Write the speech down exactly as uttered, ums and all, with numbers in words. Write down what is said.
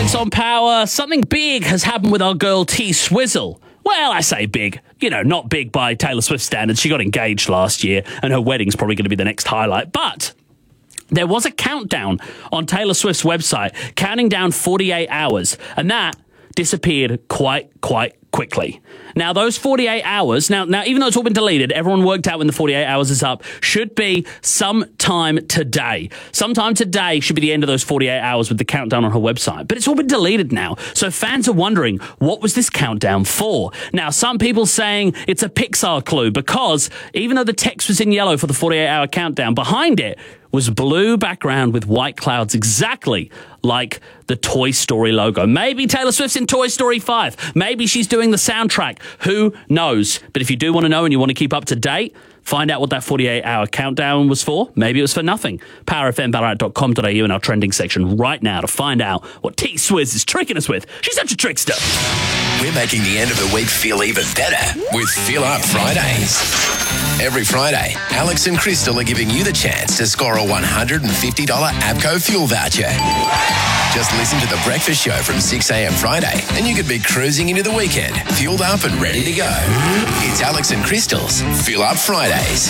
Alex on Power. Something big has happened with our girl T Swizzle. Well, I say big. You know, not big by Taylor Swift standards. She got engaged last year, and her wedding's probably going to be the next highlight. But there was a countdown on Taylor Swift's website, counting down forty-eight hours, and that disappeared quite, quite quickly. Now, those forty-eight hours, now, now, even though it's all been deleted, everyone worked out when the forty-eight hours is up, should be sometime today. Sometime today should be the end of those forty-eight hours with the countdown on her website. But it's all been deleted now. So fans are wondering, what was this countdown for? Now, some people saying it's a Pixar clue because even though the text was in yellow for the forty-eight hour countdown, behind it was blue background with white clouds, exactly like the Toy Story logo. Maybe Taylor Swift's in Toy Story five. Maybe she's doing the soundtrack. Who knows? But if you do want to know and you want to keep up to date, find out what that forty-eight hour countdown was for. Maybe it was for nothing. power f m ballarat dot com dot a u in our trending section right now to find out what T Swizz is tricking us with. She's such a trickster. We're making the end of the week feel even better with Feel Up Fridays. Every Friday, Alex and Crystal are giving you the chance to score a one hundred fifty dollars ABCO fuel voucher. Just listen to The Breakfast Show from six a m Friday and you could be cruising into the weekend, fueled up and ready to go. It's Alex and Crystal's Feel Up Fridays.